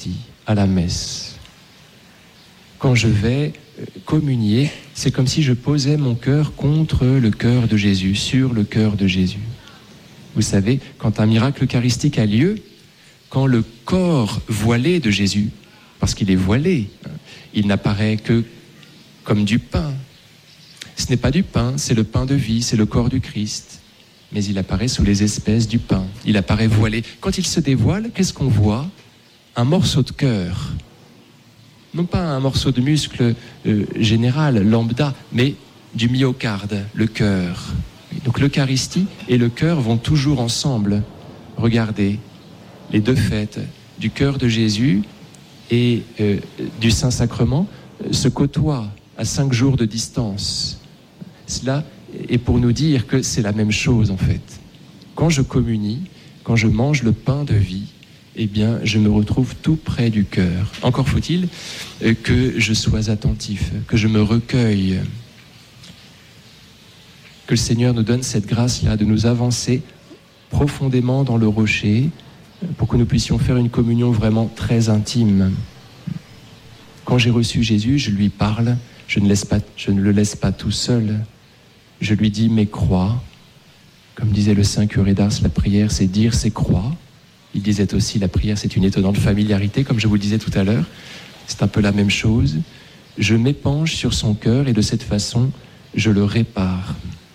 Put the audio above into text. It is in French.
l'Eucharistie, à la messe. Quand je vais communier, c'est comme si je posais mon cœur contre le cœur de Jésus, sur le cœur de Jésus. Vous savez, quand un miracle eucharistique a lieu, quand le corps voilé de Jésus, parce qu'il est voilé, il n'apparaît que comme du pain. Ce n'est pas du pain, c'est le pain de vie, c'est le corps du Christ. Mais il apparaît sous les espèces du pain. Il apparaît voilé. Quand il se dévoile, qu'est-ce qu'on voit ? Un morceau de cœur. Non pas un morceau de muscle général, lambda, mais du myocarde, le cœur. Donc l'Eucharistie et le cœur vont toujours ensemble. Regardez, les deux fêtes du cœur de Jésus et du Saint-Sacrement se côtoient à 5 jours de distance. Cela est pour nous dire que c'est la même chose en fait. Quand je communie, quand je mange le pain de vie, eh bien, je me retrouve tout près du cœur. Encore faut-il que je sois attentif, que je me recueille. Que le Seigneur nous donne cette grâce-là de nous avancer profondément dans le rocher pour que nous puissions faire une communion vraiment très intime. Quand j'ai reçu Jésus, je lui parle, je ne le laisse pas tout seul. Je lui dis mes croix. Comme disait le saint curé d'Ars, la prière, c'est dire ses croix. Il disait aussi, la prière, c'est une étonnante familiarité, comme je vous le disais tout à l'heure. C'est un peu la même chose. Je m'épanche sur son cœur et de cette façon, je le répare.